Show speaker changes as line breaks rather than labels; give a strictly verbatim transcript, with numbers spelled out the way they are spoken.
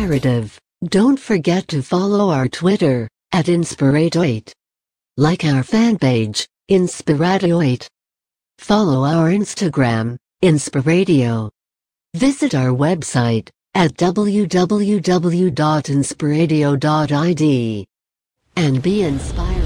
Inspirative. Don't forget to follow our Twitter, at Inspiratoit. Like our fan page, Inspiratoit. Follow our Instagram, Inspiradio. Visit our website, at w w w dot inspiradio dot i d. And be inspired.